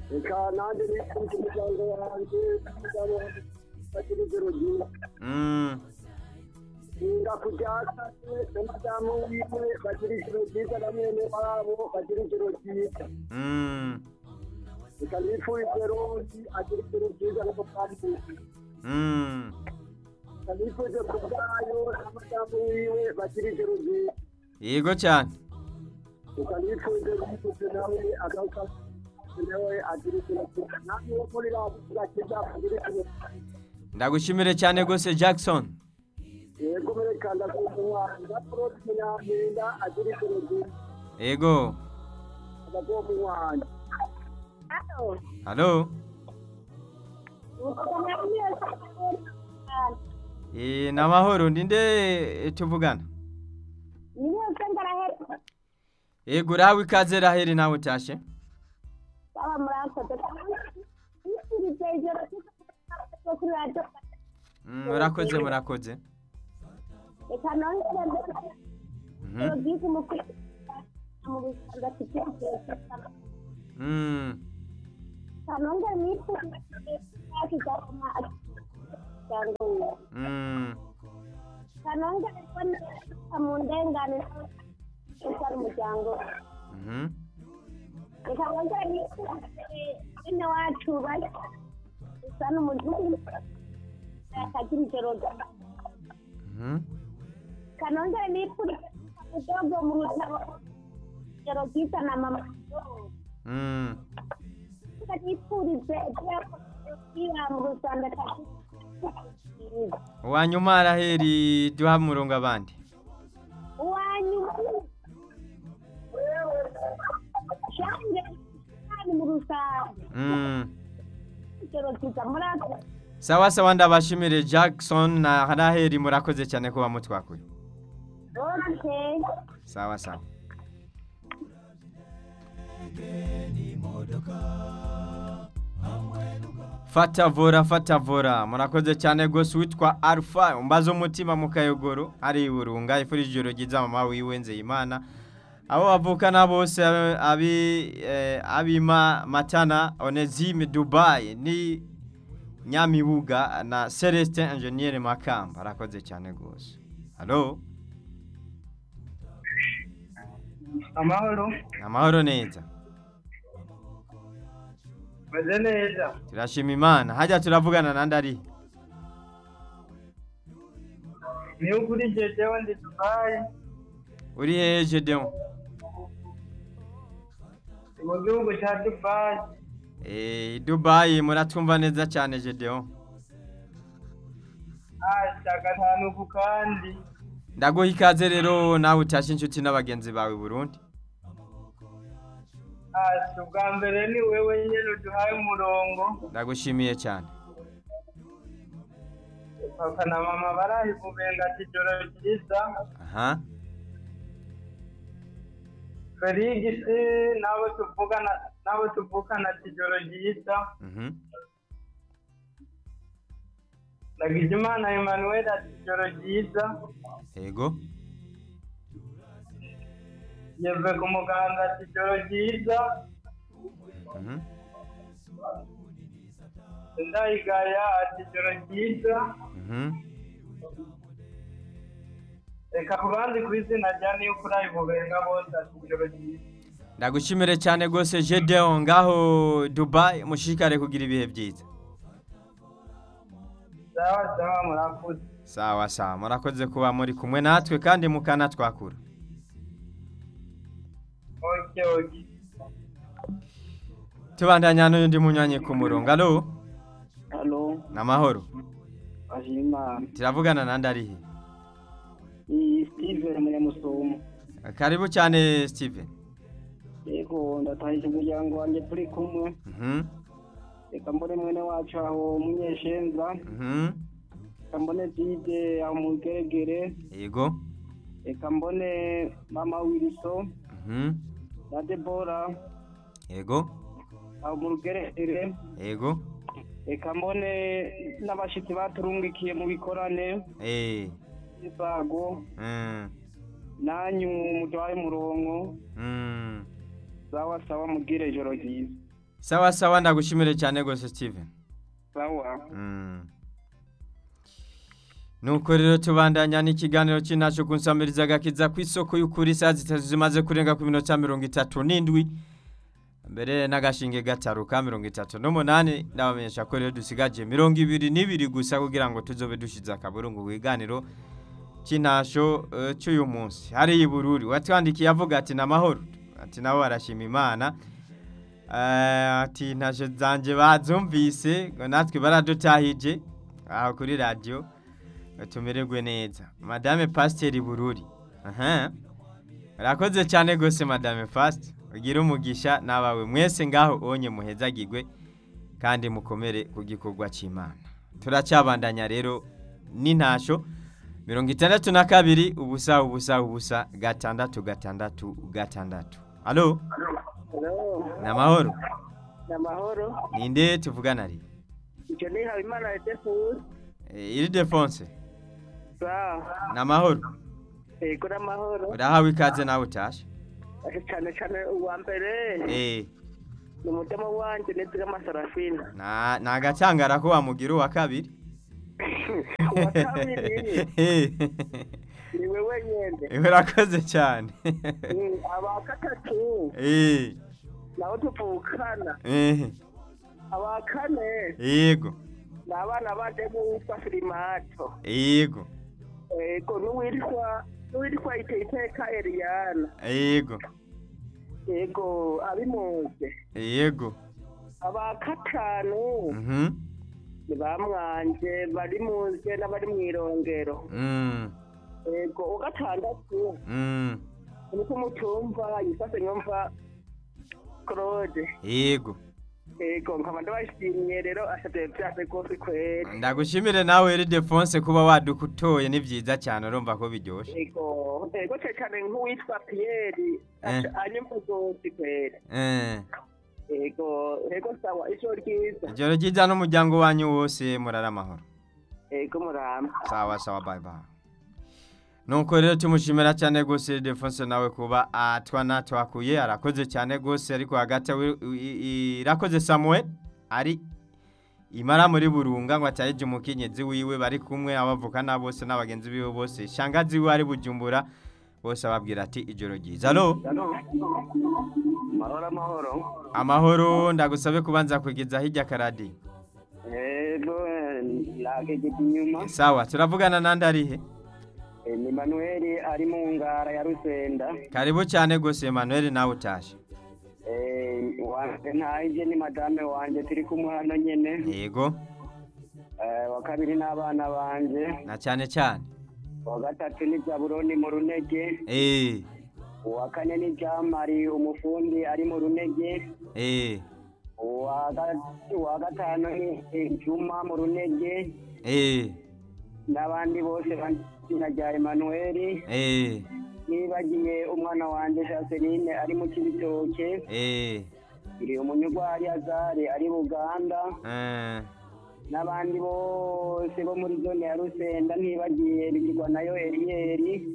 reka nanjye nifuje umuryango wanjye umugabo bagira ijoro ryiza ndakujyana na madamu wiwe bagira ijoro ryiza na mwene wabo bagira ijoro ryiza reka nifuje Rodi agira ijoro ryiza no kupadiri reka nifuje kubwayo na madamu wiwe bagira ijoro ryiza yego cyane reka nifuje nawe agaruka nawe agira ijoro ryiza namwe wo muri rabo turakiza agira ijoro ryiza ndagushimire cyane gose Jackson yego merekanda kumwana Proti Nyampinga agira ijoro ryiza yego agadomo mwana halo namahoro ndinde tuvugana yego urahawe ikaze Raheli nawe utashe murakoze Kanongera nipuri kudogo mu rutabo rokita na mama nipurize ya mu Rwanda wanyuma Raheli duha murongo abandi wanyuma shange mu Rwanda rokita murako sawa ndabashimire Jackson na Raheli murakoze cyane kuba mutwakuye okay sawa Fatavora murakoze cyane gose witwa Alpha umbazo umutima mu Kayogoro ari burunga ifurije ijoro giza mama wiwe Nzeyimana abo bavukana bose abima Matana Onezime Dubai ni Nyamibuga na Celestin Engineer Makamba arakoze cyane gose halo amahoro neza meze neza turashima Imana hajya turavugana nandari ni ukuri jejewe ndi Dubai uri hehe Gedeon mu gihugu cya Dubai Dubai muratwumva neza cyane Gedeon gatanu ku kandi ndaguha ikaze rero nawe utashe inshuti n'abagenzi bawe Burundi ubwa mbere ni wewe nyene uduhaye umurongo ndagushimiye cyane papa na mama barahi kubenga ijoro ryiza Felix nabo tuvugana ijoro ryiza Ndagijimana Emmanuel ijoro ryiza yego yeve ku muganda ijoro ryiza Ndayigaya ijoro ryiza reka kubandi ku izina rya niyo kuri bubenga bose ijoro ryiza ndagushimire cyane gose Gedeon ngaho Dubai mushikare kugira ibihe byiza sawa murakoze sawa murakoze kuba muri kumwe natwe kandi mukana twakura okay tubandanya n'undi munyanye ku murongo halo namahoro ashima turavugana nandari Steven Munyamusumo karibu cyane Steven yego ndatahije umuryango wanjye turi kumwe reka mbone mwene wacu aho Munyeshenza reka mbone Dide aho mu Geregere yego reka mbone mama Wilson na Debora yego aho mu Geregere yego reka mbone n'abashitsi baturungikiye mu bikorane isago nanyu muduhaye murongo sawa mugire ijoro ryiza sawa sawa ndagushimire cyane gose Steven. sawa Nuko rero tubandanya n'ikiganiro cy'intaco kunsamiriza gakiza ku isoko y'ukuri sazi zimaze kurenga ku minota 37 mbere n'agashinge gataruka 38 ndabamenyesha ko rero dusigaje 22 gusa kugira ngo tuzobe dushiza akaburungu wiganiro cy'intaco cy'uyu munsi hari ibururi watwandikiye avuga ati namahoro ati nawe arashima Imana ati ntaje zanje bazumvise ngo natwe baradutahije aho kuri radio tumererwe neza Madame Pasteur Bururi rakoze cyane gose Madame Pasteur ugira umugisha nabawe mwese ngaho onye muhezagirwe kandi mukomere ku gikorwa cy'Imana turacyabandanya rero n'intasho 62 ubusa gatandatu Allo namahoro ninde tuvugana ari icyo ni Habimana Etefusi iri Defonse namahoro ego namahoro urahawe ikaze nawe utashe cyane uwa mbere ni umutima wanje neza amasarafina na agacangara ko wamugira uwa kabiri uwa kabiri ni wewe nyende urakoze cyane aba gatatu naho tuvukana aba kane yego nabana bade witwa Filimato yego n'uwitwa Iteka Eliana yego abimuze yego aba katanu ni bamwanje bari muze n'abari mwirongero yego ugatandatu niko mutumva yifase nyumva Claude yego nkaba ndabashimye rero ashatse byase kose kweri ndagushimire nawe eri Defonse kuba wadukutoye ni byiza cyane urumva ko biryoshe yego cyane nk'uwitwa Pierre anyumva gose kweri yego sawa ijoro ryiza n'umuryango wanyu wose murara amahoro yego murama sawa bye nuko rero tumushimira cyane gose Defonse nawe kuba twakuye arakoze cyane gose ariko hagati irakoze Samuel ari imara muri Burunga ngo atayeje umukenyezi wiwe bari kumwe abavukana bose n'abagenzi biwe bose shangazi we ari Bujumbura bose ababwira ati ijoro ryiza allo amahoro ndagusabe kubanza kugeza hirya karadi inyuma sawa turavugana nandi arihe ni Emmanuel ari mu ngara ya Rusenda karibu cyane gose Emmanuel nawe utashe ntaje ni madame wanje turi kumuhana nyene yego wa kabiri n'abana banje na cyane wa gatatu ni Jaburoni mu Runege wa kane ni Jamari umufundi ari mu Runege wa gatanu ni Juma mu Runege n'abandi bose banajya Emmanuel nibagiye umwana wanje Jaseline ari mu Kibitoke iri umunyugwari Azari ari Buganda n'abandi bose bo muri zone ya Rusenda ntibagiye bigirwa nayo Elieri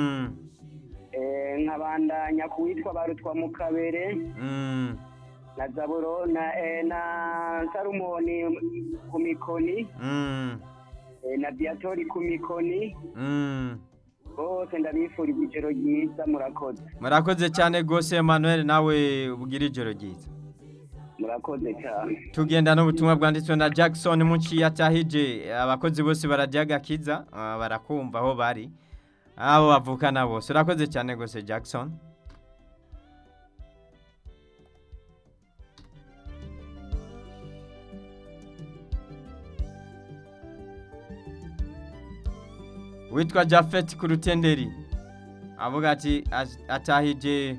nkabandanya kuwitwa barutwa mu Kabere na Zaburo na Salomoni ku Mikoni na Biatori ku Mikoni bose ndabifuriza ijoro ryiza murakoze cyane gose Emmanuel nawe ubugira ijoro ryiza murakoze cyane tugenda n'ubutumwa bwanditswe na Jackson munci yatahije abakozi bose barajyaga kiza barakumva aho bari abo bavukana bose urakoze cyane gose Jackson witwa Jafet ku Rutenderi avuga ati atahije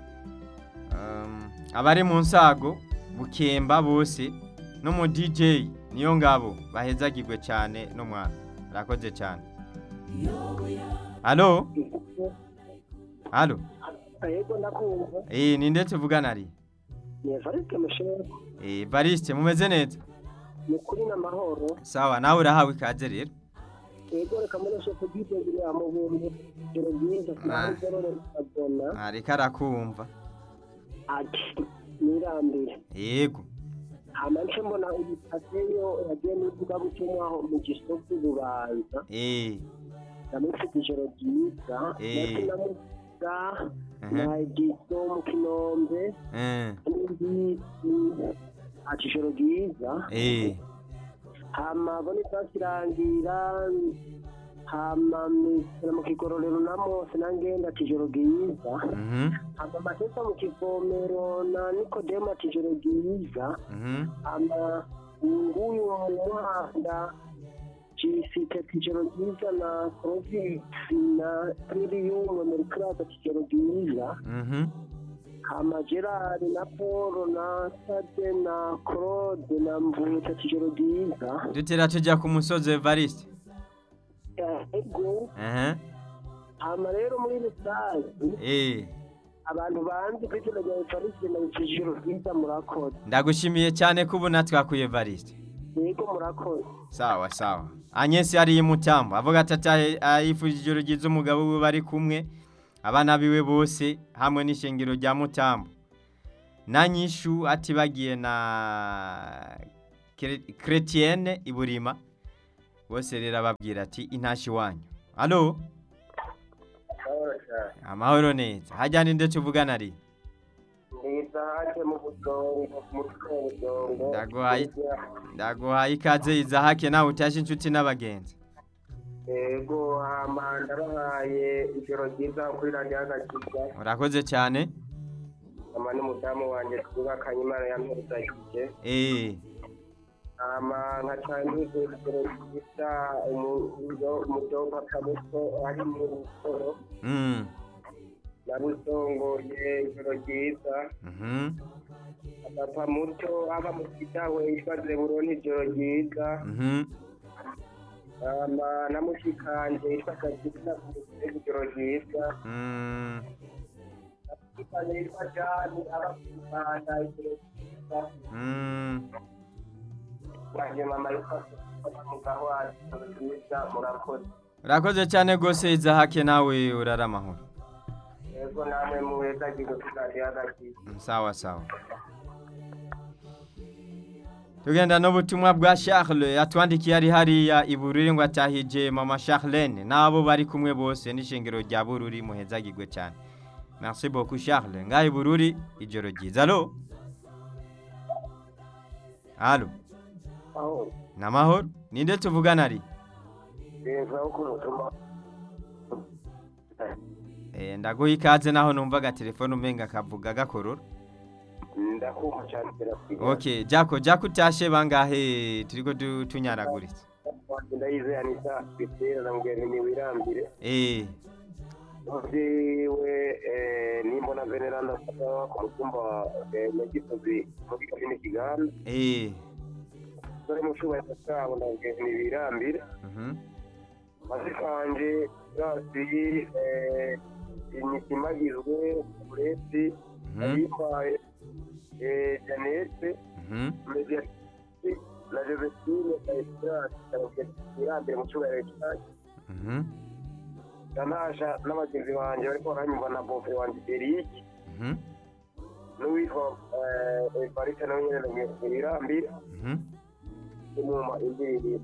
abari mu nsago Bukemba bose no mu DJ niyo ngabo bahezagirwe cyane no mwana rakoze cyane allo yego ndakumva ninde tuvugana ari Evariste Mushere Evariste mumeze neza ni kuri n'amahoro sawa nawe urahawe ikaze rero yego reka muri shefu gitezire amubumbe ijoro ryiza kandi rero azona ariko arakumva ati Nirambire. Yego. Amanje mbona ubutaseyo yagiye n'uvuga butumwa aho mu gisoko Bubanza. Namufite ijoro ryiza. Namuga na Ediso mu Kinombe. N'indi ijoro ryiza. Hama Boniface Irangira hama mu Kigororero namo sinangenda ijoro ryiza. Hama Matesa mu Kivomero na Nikodemo ijoro ryiza. Hama nguyu mu muhanda Cisite ijoro ryiza na Province na Pririum mu Krata ijoro ryiza. Hama Gerard na Paul na Sade na Claude na Mvuta ijoro ryiza. Dutera tujya ku musozi Evariste. Ego. Hama rero muri rusange. Abantu banzi kwitira rya Evariste na ijoro ryiza murakoze. Ndagushimiye cyane kubona twakuye Evariste. Yego murakoze. Sawa sawa. Agnes yari Mutambo avuga ati ayifuje ijoro ryiza umugabo we bari kumwe. Abana biwe bose hamwe n'ishengero rya Mutambo. Nanyishu ati bagiye na Chrétienne Iburima. Bose rero babwira ati intashi wanyu. Allo? Amahoro neza. Hajyane nde tuvugana ari? Izahake mu budongo mu budongo. Ndaguhaye ikaze Izahake nawe utashe inshuti n'abagenzi. Ego amanda bahaye ijoro ryiza kuri radio Agakiza. Urakoze cyane. Amani mudamu wanje twubakanye Imana yampezagije. Nka cyane ijoro ryiza umudogo akamuto ari mu rusoro. Nabusongoye ijoro ryiza. Papa muto aba mu kitawe yitwaze Buroni ijoro ryiza. Namushikanje yitwaga Kizina ku ijoro ryiza. Namushikanje yitwa Jani aba ku Rwanda ijoro ryiza. Waje mama yitwa Mugaho ijoro ryiza murakoze. Urakoze cyane gose Izahake nawe uraramahoro. Ego namwe muweza gigo tukadi Agakiza. Sawa sawa. Tugenda n'ubutumwa bwa Charles yatwandikiye ari hariya Ibururi ngo atahije mama Charlene nabo bari kumwe bose n'ishengero rya Bururi muhezagirwe cyane. Merci beaucoup Charles. Ngaye Bururi ijoro ryiza. Allo? Allo? Namahoro? Ninde tuvugana ari? Ndaguha ikaze naho numvaga telefone umenga kavuga gakorora. Ndakumva cyane birafite. Okay, Jako utashe bangahe turiko tunyaraguritse. Ndayize Anita bitera namugende ni wirambire. Uziwe nimbona veneranda ku mutumba mu Gisozi mu Kigani Kiganda. Dore mushuba cyabo ndagende ni wirambire. Mazikanje yasi inyimagizwe ureti ayifaye Janete mediati la Josephine Kaisra irambere mu cyubahiro cyane. Danasha n'abagenzi banje bariko baranyumva na bofe wanje Eric. N'uwitwa Evariste nawe nyene irambire. Umuma indiri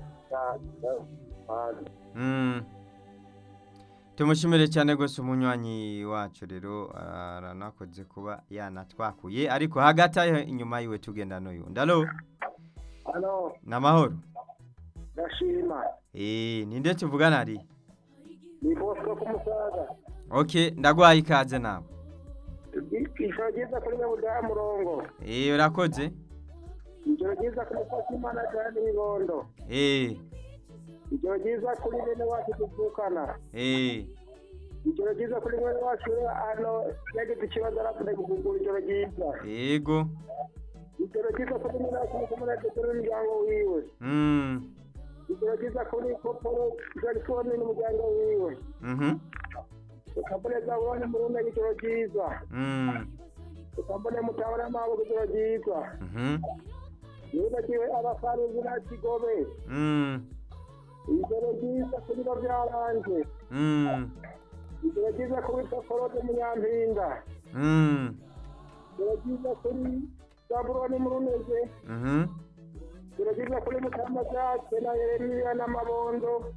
Tumushimire cyane gose umunywanyi wacu rero aranakoze kuba yanatwakuye ariko hagati inyuma yiwe tugenda no yundi. Allo? Allo? Namahoro? Ndashima. Ninde tuvugana ari? Ni Bosco kumusaga. Okay, ndaguhaye ikaze nawe. Ijoro ryiza kuri Nyabudaha Murongo. Urakoze. Ijoro ryiza kuri Fatimana cyane Bibondo. Ijoro ryiza kuri bene wacu duvukana. Ijoro ryiza kuri bene wacu hano yagize ikibazo arakuda kugura ijoro ryiza. Yego. Ijoro ryiza kuri nyina kumukumura dukora n'umuryango wiwe. Ijoro ryiza kuri Popolo Jackson n'umuryango wiwe. Ukaboneza wone murunga ijoro ryiza. Ukabone mutabara amaboko ijoro ryiza. Nibagiwe abafaruzi na Kigobe. Ijoro ryiza kuri babyaranje. Ijoro ryiza kuri Popolo de Munyampinga. Gerageza kuri Zaburoni Muruneze. Gerageza kuri Mukamazake na Yeremiya n'Amabondo.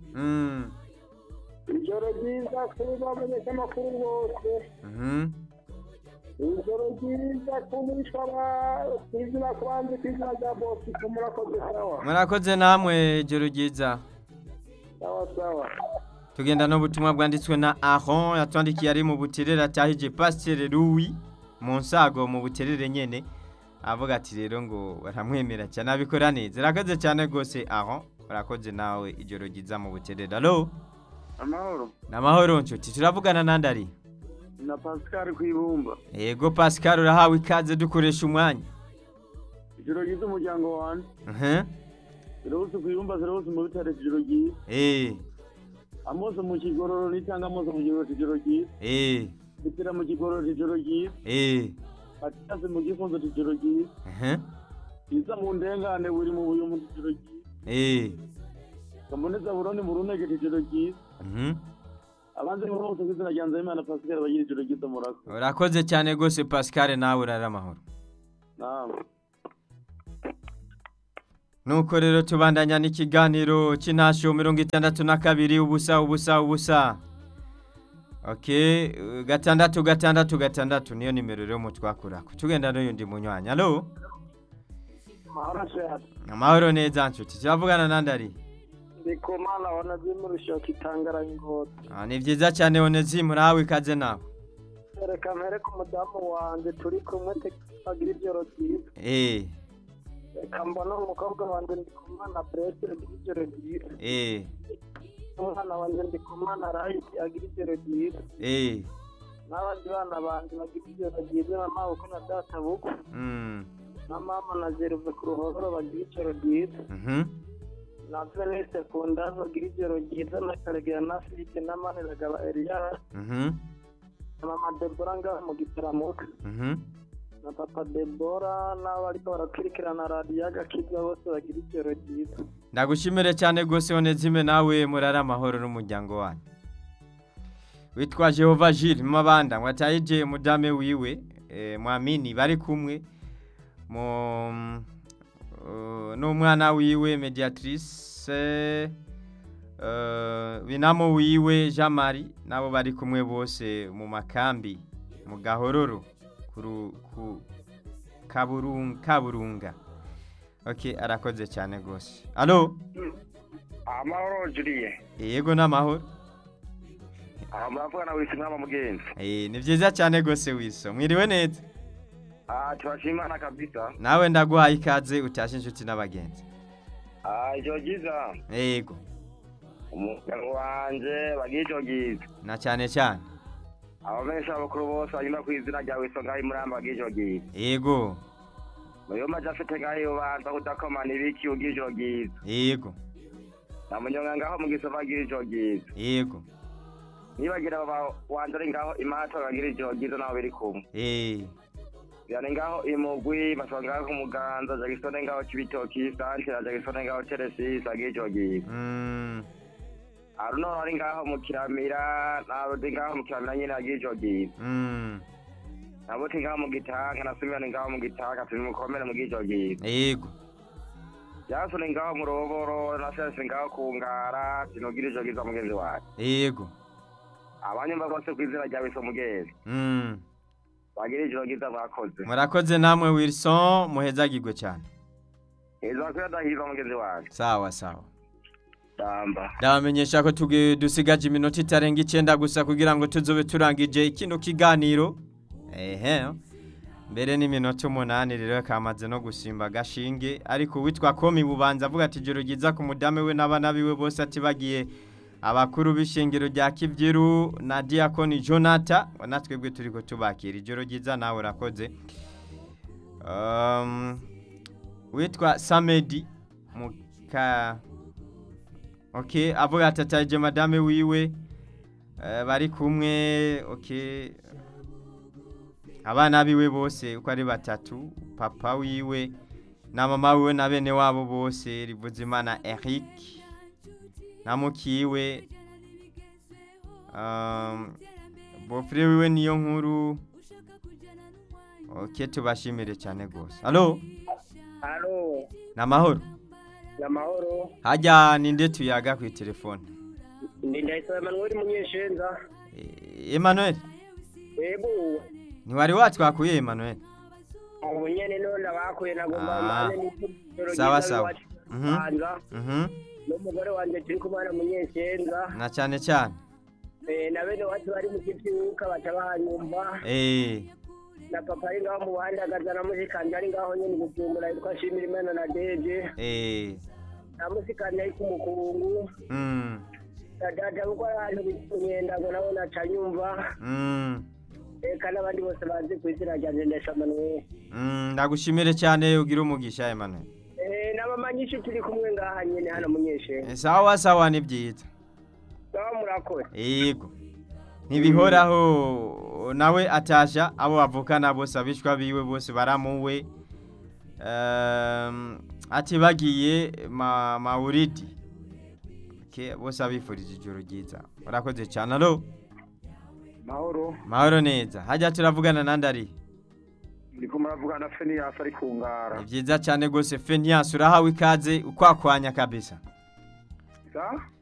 Ijoro ryiza kuri bamenyesha amakuru bose. Ijoro ryiza kumwishwa kwizina kubanza kwizina rya bosi murakoze sawa. Murakoze namwe ijoro ryiza. Sawa. Tugenda n'ubutumwa bwanditswe na Aaron yatwandikiye ari mu buterere atahije Pasteur Louis Monsago mu buterere nyene avuga ati rero ngo baramwemera cyane abikora neza. Rakaze cyane gose Aaron, urakoze nawe ijoro ryiza mu buterere. Allo? Amahoro. Namahoro nshuti turavugana nandari. Na Pascal kwibumba. Yego Pascal urahawe ikaze dukoresha umwanya. Ijoro ryiza umuryango wanje. Rose kwibumba rose mu bitare ijoro ryiza. Amoso mu kigororo nitanga amoso mu ijoro ryiza. Bitira mu kigororo ijoro ryiza. Ataze mu gifunzo ijoro ryiza. Iza mu ndengane buri mu buyo mu ijoro ryiza. Kamoneza buroni mu runege ijoro ryiza. Abanze mu rose kwizina rya Nzeyimana Pascal bagira ijoro ryiza murako. Urakoze cyane gose Pascal nawe urara amahoro. Naam. Nuko rero tubandanya n'ikiganiro cy'intasho 62 ubusa. Okay, 6 niyo nimero rero mutwakurako. Tugenda n'undi munywanya. Allo? Amahoro neza nshuti. Turavugana nandari. Ndikumana Onezimu Rushoki Tangaranye Ngozi. Ni byiza cyane Onezimu rawe ikaze nawe. Reka mpere ku mudamu wanjye turi kumwe agira ijoro ryiza. Reka mbona umukobwa wanjye Ndikumana Brete agira ijoro ryiza. Umwana wanjye Ndikumana Rayiti agira ijoro ryiza. N'abandi bana banjye bagira ijoro ryiza na mabukwe na data bukwe. Na mama na Zeruve ku ruhoro bagira ijoro ryiza. Na Venise ku ndazo bagira ijoro ryiza na Karegera na Filipe na Maniragaba Eliya. Na mama Debora ngaho mu Gitaramuka. Na papa Debora n'abariko barakurikirana radiyo Agakiza bose bagira ijoro ryiza. Ndagushimire cyane gose Onezime nawe murara amahoro n'umuryango wanyu. Witwa Jehova Gilles Mabanda mwatayije mudame wiwe Mwamini bari kumwe mu n'umwana wiwe Mediatrice binamo wiwe Jean Marie nabo bari kumwe bose mu makambi mu Gahororo ku Kaburunga. Okay, arakoze cyane gose. Allo? Amahoro Julie. Yego namahoro. Amavugana wisi mwaba mugenzi. Ni byiza cyane gose wiso. Mwiriwe neza. Turashimana kabisa. Nawe ndaguhaye ikaze utashe inshuti n'abagenzi. Ijoro ryiza. Yego. Umuryango wanje bagira ijoro ryiza. Na cyane cyane. Abamenyesha bakuru bose banyuma kwizina rya wiso ngaho Muramba bagira ijoro ryiza. Yego. Muyo majafete ngaho banza kudakomana ibiki ugira ijoro ryiza. Yego. Namunyonga ngaho mu Gisovu bagira ijoro ryiza. Yego. Nibagira baba wandore ngaho Imato bagira ijoro ryiza naho biri kumwe. Yani ngaho Imugwi basanga ngaho Muganza Jagisone ngaho Kibitoki Santre Jagisone ngaho Chelsea bagira ijoro ryiza. Aruno ari ngaho mu Kiramira n'abandi ngaho mu Kiramira nyine bagira ijoro ryiza. Nabo tingaho mu Gitanga nasubirana ngaho mu Gitanga tumukomere mu ijoro ryiza. Yego. Yasone ngaho mu Ruboro nasese ngaho ku Ngara tinogira ijoro ryiza mugenzi wacu. Yego. Abanyumva bose kwizina rya wiso mugenzi. Bagira ijoro ryiza bakoze. Murakoze namwe Wilson muhezagirwe cyane. Ezo kwadahiza mugenzi wacu. Sawa. Damba. Ndamenyesha ko dusigaje iminota itarenga 9 gusa kugira ngo tuzobe turangije ikino kiganiro. Mbere ni minota 8 rero kamaze no gusimba gashinge ariko witwa Komi Bubanza avuga ati ijoro ryiza ku mudame we n'abana biwe bose ati bagiye abakuru b'ishengero rya Kivyiru na Diakoni Jonathan natwebwe turiko tubakira ijoro ryiza nawe urakoze. Witwa Samedi muka Okay, avuga atataje madame wiwe bari kumwe. Okay, abana biwe bose uko ari batatu, papa wiwe na mama wiwe na bene wabo bose Rivuzimana Eric na mukiwe bofre wiwe niyo nkuru. Okay, tubashimire cyane gose. Allo? Halo, Namahoro. namahoro. Hajya ninde tuyaga ku telefone? Ndi Ndayisaba Emmanuel Munyeshenza. Emmanuel. Ego, Ntiwari watwakuye Emmanuel? ubu nyene none bakuye nagomba mane n'ikiro Sawa sawa. N'umugore wanje turi kumana Munyeshenza. Na cyane cyane. Na bene wacu bari mu kibyuka batabahanyumba. Na papa ari ngaho mu bandagaza na musikanje ari ngaho nyene gucumbura yitwa Shimira Imana na Deje. Na musikanje ari kumukungu. Dada uko ahantu bimyenda ngo nabo nacanyumva. Eka n'abandi bose bazi kwizira rya Ndayisaba Emmanuel. Ndagushimire cyane ugira umugisha Emmanuel. N'abamanyisha turi kumwe ngaha nyene hano Munyeshenza. Sawa sawa ni byiza. Sawa murakora. Yego. Ntibihoraho nawe atasha abo bavukana bose abishwa biwe bose baramuwe ati bagiye Mauridi. Okay, bose abifurije ijoro ryiza. Urakoze cyane. Allo? Mahoro. Mahoro neza. Hajya turavugana nande ari? Ndiko muravugana Fenias ari kungara. Ni byiza cyane gose Fenias urahawe ikaze ukwakwanya kabisa. Sa?